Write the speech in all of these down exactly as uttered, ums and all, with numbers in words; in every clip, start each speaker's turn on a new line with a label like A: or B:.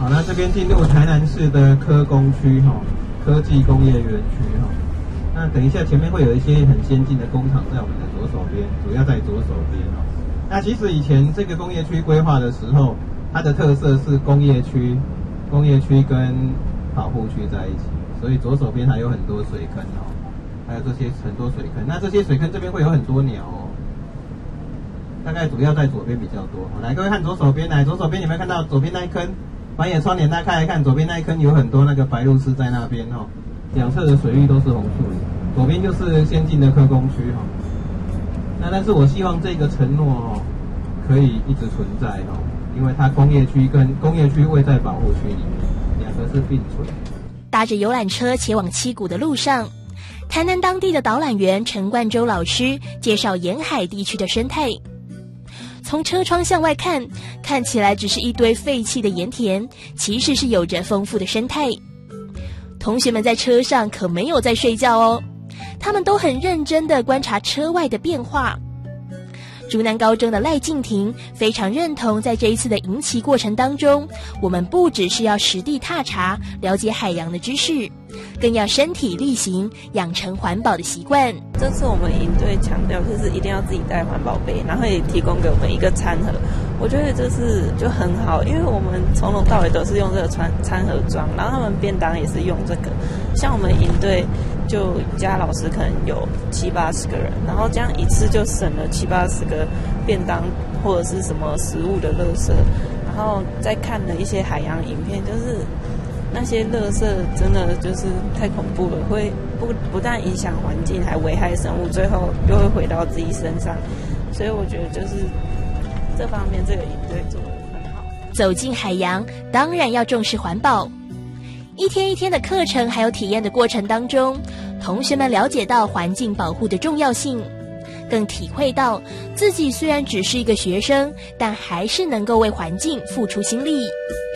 A: 好，那这边进入台南市的科工区哈，科技工业园区哈。那等一下前面会有一些很先进的工厂在我们的左手边，主要在左手边哈。那其实以前这个工业区规划的时候，它的特色是工业区、工业区跟保护区在一起，所以左手边还有很多水坑哦，还有这些很多水坑。那这些水坑这边会有很多鸟哦。大概主要在左边比较多。来，各位看左手边，来左手边，你们看到左边那一坑，把眼窗帘拉开来看，左边那一坑有很多那个白鹭鸶在那边哦。两侧的水域都是红树林，左边就是先进的科工区哈。那但是我希望这个承诺哦，可以一直存在哦，因为它工业区跟工业区位在保护区里面，两个是并存。
B: 搭着游览车前往七股的路上，台南当地的导览员陈冠洲老师介绍沿海地区的生态。从车窗向外看，看起来只是一堆废弃的盐田，其实是有着丰富的生态。同学们在车上可没有在睡觉哦，他们都很认真地观察车外的变化。竹南高中的赖静婷非常认同，在这一次的营期过程当中，我们不只是要实地踏查，了解海洋的知识，更要身体力行，养成环保的习惯。
C: 这次我们营队强调就是一定要自己带环保杯，然后也提供给我们一个餐盒。我觉得这是就很好，因为我们从头到尾都是用这个餐餐盒装，然后他们便当也是用这个。像我们营队就一家老师可能有七八十个人，然后这样一次就省了七八十个便当或者是什么食物的垃圾。然后再看了一些海洋影片，就是那些垃圾真的就是太恐怖了，会不不但影响环境，还危害生物，最后又会回到自己身上。所以我觉得就是这方面这个营队做得很好。
B: 走进海洋，当然要重视环保。一天一天的课程还有体验的过程当中，同学们了解到环境保护的重要性，更体会到自己虽然只是一个学生，但还是能够为环境付出心力。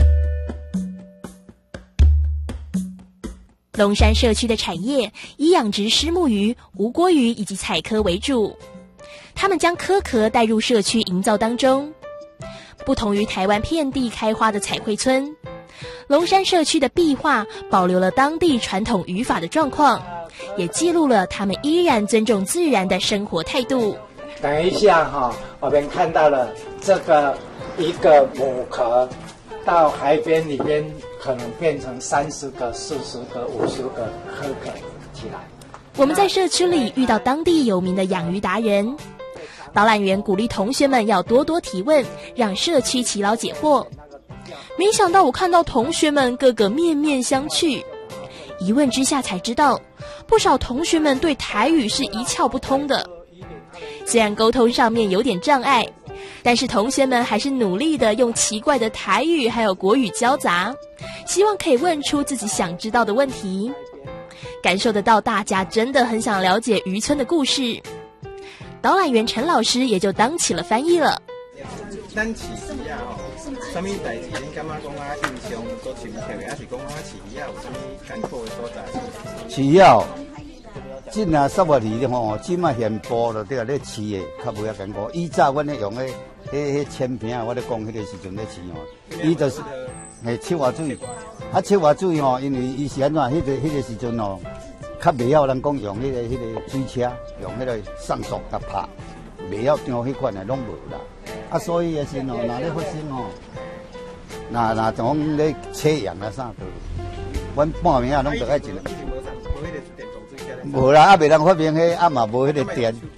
B: 龙山社区的产业以养殖虱目鱼、无锅鱼以及采科为主，他们将壳壳带入社区营造当中。不同于台湾遍地开花的彩绘村，龙山社区的壁画保留了当地传统渔法的状况，也记录了他们依然尊重自然的生活态度。
D: 等一下哈，我们看到了这个一个母壳到海边里边可能变成三十个、四十个、五十个壳壳起来。
B: 我们在社区里遇到当地有名的养鱼达人，导览员鼓励同学们要多多提问，让社区耆老解惑。没想到我看到同学们个个面面相觑，一问之下才知道，不少同学们对台语是一窍不通的。虽然沟通上面有点障碍，但是同学们还是努力的用奇怪的台语还有国语交杂，希望可以问出自己想知道的问题。感受得到大家真的很想了解渔村的故事，导览员陈老师也就当起了翻译了。
A: 咱饲鱼啊吼，什么代志恁感觉讲啊印象足深刻的，还是讲啊饲鱼啊有什么艰苦的所在？
E: 饲鱼啊，真啊十月里吼，即卖现播了，对啊，咧饲的较无遐艰苦。以早阮咧用迄迄迄铅瓶啊，我咧讲迄个时阵咧饲吼，伊就是嘿七划水，啊七划水吼，因为伊是安怎？迄个迄个时阵哦，较袂晓咱讲用迄个迄个水车，用迄个上速甲拍，袂晓张迄款的拢无啦。啊，所以也是哦，若咧发生哦，若若讲咧测样啊啥都，阮半暝啊拢得爱一个。无啦，啊，袂当发明迄，啊嘛无迄个电。